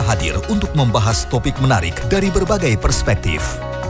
hadir untuk membahas topik menarik dari berbagai perspektif.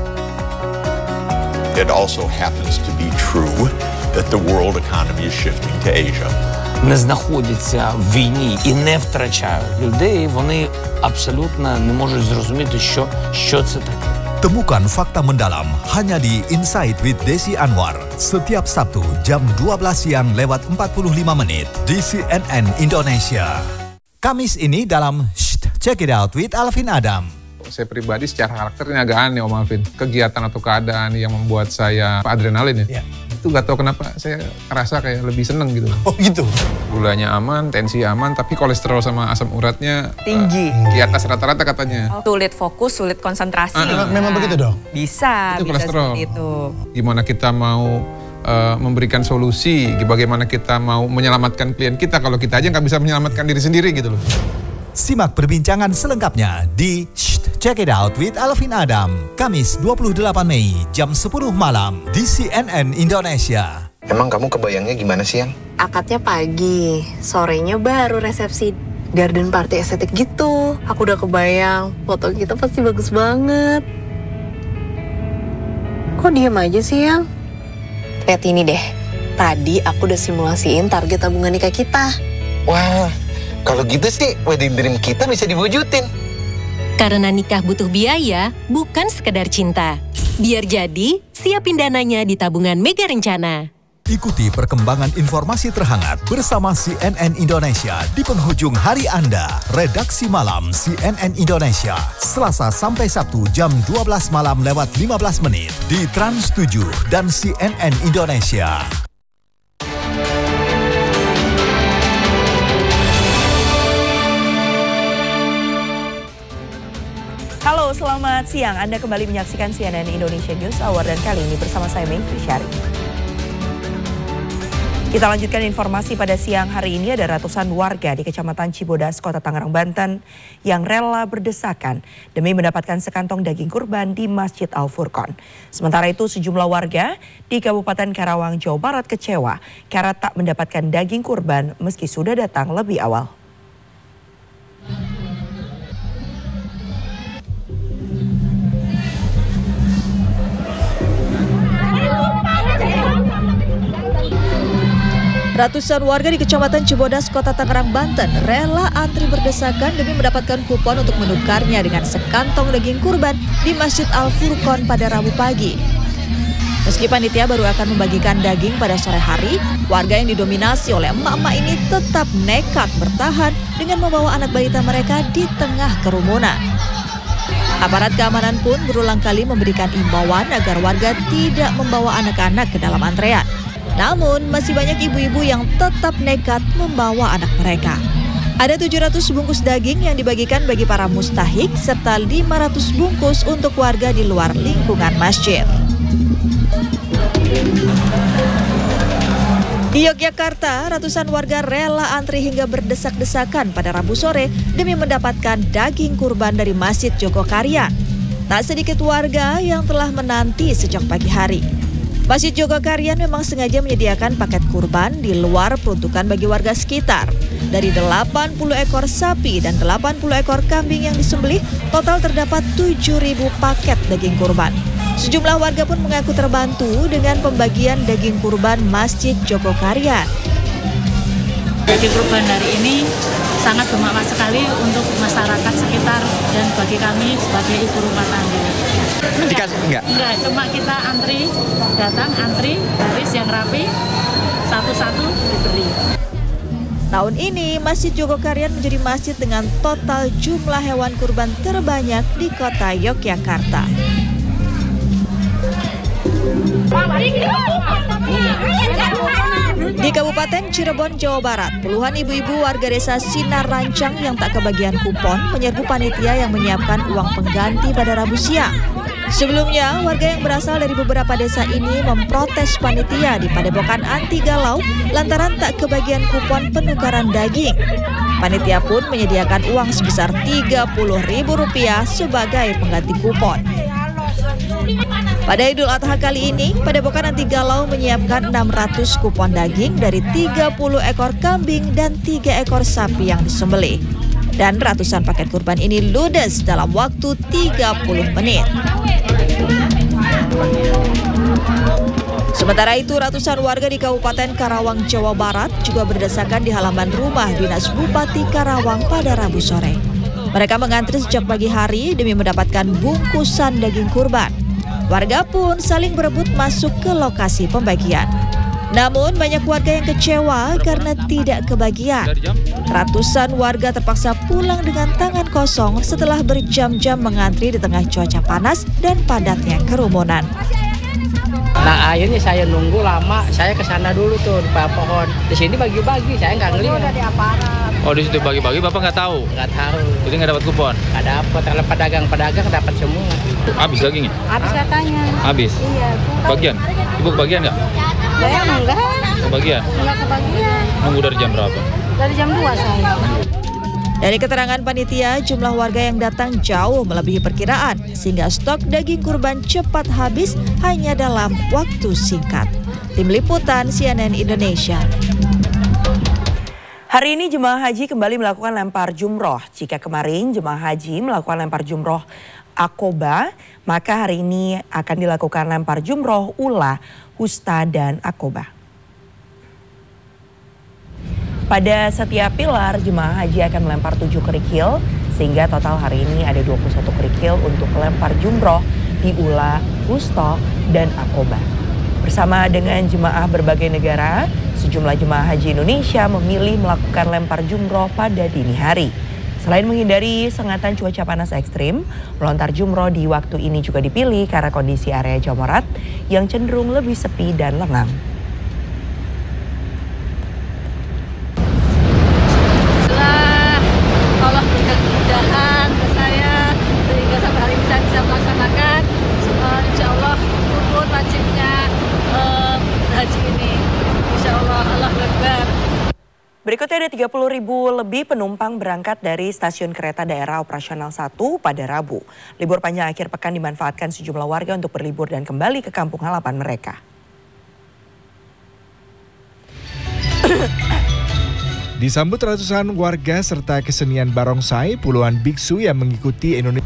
It also happens to be true that the world economy is shifting to Asia. Не знаходяться в війні і не втрачають людей, вони абсолютно не можуть зрозуміти, що це таке. Temukan fakta mendalam hanya di Insight with Desi Anwar setiap Sabtu jam 12 siang lewat 45 menit di CNN Indonesia. Kamis ini dalam Check It Out with Alvin Adam. Saya pribadi secara karakternya agak aneh Om Alvin. Kegiatan atau keadaan yang membuat saya adrenalin ya. Itu gak tahu kenapa saya ngerasa kayak lebih seneng gitu. Oh gitu? Gulanya aman, tensi aman, tapi kolesterol sama asam uratnya tinggi. Di atas rata-rata katanya. Sulit fokus, sulit konsentrasi. Memang begitu dong? Bisa kolesterol. seperti itu. Gimana kita mau memberikan solusi, bagaimana kita mau menyelamatkan klien kita kalau kita aja nggak bisa menyelamatkan diri sendiri gitu loh. Simak perbincangan selengkapnya di Check It Out with Alvin Adam, Kamis 28 Mei jam 10 malam di CNN Indonesia. Emang kamu kebayangnya gimana sih, Yang? Akadnya pagi, sorenya baru resepsi garden party estetik gitu. Aku udah kebayang, foto kita pasti bagus banget. Kok diem aja sih, Yang? Lihat ini deh, tadi aku udah simulasiin target tabungan nikah kita. Wah, kalau gitu sih wedding dream kita bisa diwujudin. Karena nikah butuh biaya, bukan sekedar cinta. Biar jadi, siapin dananya di tabungan Mega Rencana. Ikuti perkembangan informasi terhangat bersama CNN Indonesia di penghujung hari Anda. Redaksi Malam CNN Indonesia, Selasa sampai Sabtu jam 12 malam lewat 15 menit di Trans 7 dan CNN Indonesia. Halo, selamat siang. Anda kembali menyaksikan CNN Indonesia News Hour dan kali ini bersama saya Mayfri Syari. Kita lanjutkan informasi pada siang hari ini. Ada ratusan warga di Kecamatan Cibodas, Kota Tangerang, Banten yang rela berdesakan demi mendapatkan sekantong daging kurban di Masjid Al-Furqon. Sementara itu sejumlah warga di Kabupaten Karawang, Jawa Barat kecewa karena tak mendapatkan daging kurban meski sudah datang lebih awal. Ratusan warga di Kecamatan Cibodas, Kota Tangerang, Banten rela antri berdesakan demi mendapatkan kupon untuk menukarnya dengan sekantong daging kurban di Masjid Al-Furqon pada Rabu pagi. Meski panitia baru akan membagikan daging pada sore hari, warga yang didominasi oleh emak-emak ini tetap nekat bertahan dengan membawa anak balita mereka di tengah kerumunan. Aparat keamanan pun berulang kali memberikan imbauan agar warga tidak membawa anak-anak ke dalam antrean. Namun, masih banyak ibu-ibu yang tetap nekat membawa anak mereka. Ada 700 bungkus daging yang dibagikan bagi para mustahik, serta 500 bungkus untuk warga di luar lingkungan masjid. Di Yogyakarta, ratusan warga rela antri hingga berdesak-desakan pada Rabu sore demi mendapatkan daging kurban dari Masjid Jogokarian. Tak sedikit warga yang telah menanti sejak pagi hari. Masjid Jogokarian memang sengaja menyediakan paket kurban di luar peruntukan bagi warga sekitar. Dari 80 ekor sapi dan 80 ekor kambing yang disembelih, total terdapat 7.000 paket daging kurban. Sejumlah warga pun mengaku terbantu dengan pembagian daging kurban Masjid Jogokarian. Daging kurban hari ini sangat bermanfaat sekali untuk masyarakat sekitar dan bagi kami sebagai ibu rumah tangga. Enggak, cuma kita datang antri, baris yang rapi, satu-satu diberi. Tahun ini, Masjid Jogokarian menjadi masjid dengan total jumlah hewan kurban terbanyak di kota Yogyakarta. Di Kabupaten Cirebon, Jawa Barat, puluhan ibu-ibu warga desa Sinar Rancang yang tak kebagian kupon menyerbu panitia yang menyiapkan uang pengganti pada Rabu siang. Sebelumnya, warga yang berasal dari beberapa desa ini memprotes panitia di Padepokan Anti Galau lantaran tak kebagian kupon penukaran daging. Panitia pun menyediakan uang sebesar Rp30.000 sebagai pengganti kupon. Pada Idul Adha kali ini, Padepokan Anti Galau menyiapkan 600 kupon daging dari 30 ekor kambing dan 3 ekor sapi yang disembelih. Dan ratusan paket kurban ini ludes dalam waktu 30 menit. Sementara itu, ratusan warga di Kabupaten Karawang, Jawa Barat juga berdesakan di halaman rumah Dinas Bupati Karawang pada Rabu sore. Mereka mengantri sejak pagi hari demi mendapatkan bungkusan daging kurban. Warga pun saling berebut masuk ke lokasi pembagian. Namun banyak warga yang kecewa karena tidak kebagian. Ratusan warga terpaksa pulang dengan tangan kosong setelah berjam-jam mengantri di tengah cuaca panas dan padatnya kerumunan. Nah akhirnya saya nunggu lama, saya ke sana dulu tuh di pohon. Di sini bagi-bagi, saya nggak ngelihat. Udah di aparat. Oh di situ bagi-bagi, Bapak nggak tahu? Nggak tahu. Jadi nggak dapat kupon? Nggak dapat, kalau pedagang dapat semua. Habis dagingnya? Habis katanya. Habis? Iya. Bagian? Ibu kebagian nggak? Saya enggak. Kebagian? Enggak kebagian. Nunggu dari jam berapa? Dari jam 2 saya. Dari keterangan panitia, jumlah warga yang datang jauh melebihi perkiraan, sehingga stok daging kurban cepat habis hanya dalam waktu singkat. Tim Liputan CNN Indonesia. Hari ini jemaah haji kembali melakukan lempar jumroh. Jika kemarin jemaah haji melakukan lempar jumroh Aqobah, maka hari ini akan dilakukan lempar jumroh Ula, Wusta, dan Aqobah. Pada setiap pilar, jemaah haji akan melempar 7 kerikil, sehingga total hari ini ada 21 kerikil untuk melempar jumroh di Ula, Wusta, dan Aqobah. Bersama dengan jemaah berbagai negara, sejumlah jemaah haji Indonesia memilih melakukan lempar jumroh pada dini hari. Selain menghindari sengatan cuaca panas ekstrim, melontar jumroh di waktu ini juga dipilih karena kondisi area Jamarat yang cenderung lebih sepi dan lengang. Allah berikan kemudahan ke saya sehingga sampai hari ini saya bisa melaksanakan insya Allah rukun wajibnya haji ini. Insya Allah, Allah Akbar. Berikutnya ada 30.000 lebih penumpang berangkat dari stasiun kereta daerah operasional 1 pada Rabu. Libur panjang akhir pekan dimanfaatkan sejumlah warga untuk berlibur dan kembali ke kampung halaman mereka. Disambut ratusan warga serta kesenian barongsai, puluhan biksu yang mengikuti Indonesia.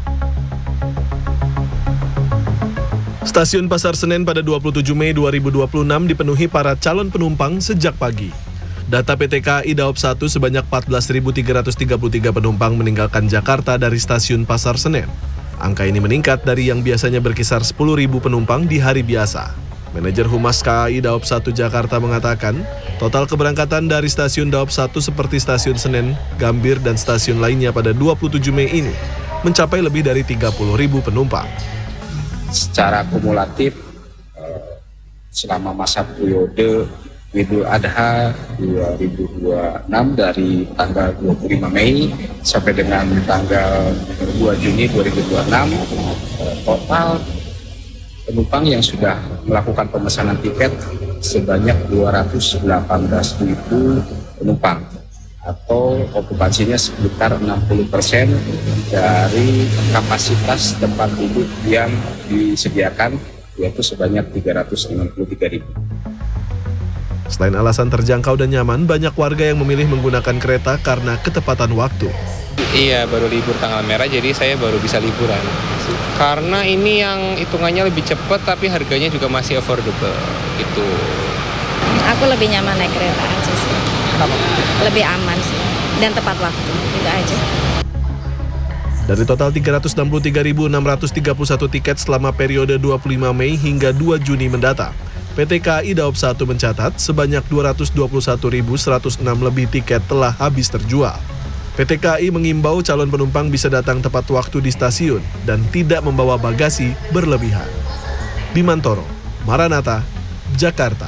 Stasiun Pasar Senen pada 27 Mei 2026 dipenuhi para calon penumpang sejak pagi. Data PT KAI Daop 1 sebanyak 14.333 penumpang meninggalkan Jakarta dari stasiun Pasar Senen. Angka ini meningkat dari yang biasanya berkisar 10.000 penumpang di hari biasa. Manajer Humas KAI Daop 1 Jakarta mengatakan, total keberangkatan dari stasiun Daop 1 seperti stasiun Senen, Gambir, dan stasiun lainnya pada 27 Mei ini mencapai lebih dari 30.000 penumpang. Secara kumulatif, selama masa periode Idul Adha 2026 dari tanggal 25 Mei sampai dengan tanggal 2 Juni 2026, total penumpang yang sudah melakukan pemesanan tiket sebanyak 218.000 penumpang atau okupansinya sekitar 60% dari kapasitas tempat duduk yang disediakan, yaitu sebanyak 363.000. Selain alasan terjangkau dan nyaman, banyak warga yang memilih menggunakan kereta karena ketepatan waktu. Iya, baru libur tanggal merah, jadi saya baru bisa liburan. Karena ini yang hitungannya lebih cepat, tapi harganya juga masih affordable, gitu. Aku lebih nyaman naik kereta aja sih. Lebih aman sih, dan tepat waktu, itu aja. Dari total 363.631 tiket selama periode 25 Mei hingga 2 Juni mendatang, PT KAI Daop 1 mencatat sebanyak 221.106 lebih tiket telah habis terjual. PT KAI mengimbau calon penumpang bisa datang tepat waktu di stasiun dan tidak membawa bagasi berlebihan. Bimantoro, Maranatha, Jakarta.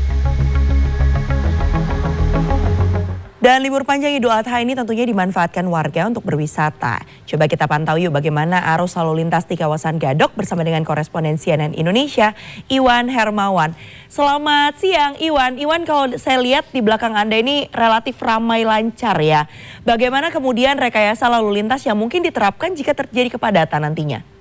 Dan libur panjang Idul Adha ini tentunya dimanfaatkan warga untuk berwisata. Coba kita pantau yuk bagaimana arus lalu lintas di kawasan Gadok bersama dengan koresponden CNN Indonesia, Iwan Hermawan. Selamat siang Iwan. Iwan, kalau saya lihat di belakang Anda ini relatif ramai lancar ya. Bagaimana kemudian rekayasa lalu lintas yang mungkin diterapkan jika terjadi kepadatan nantinya?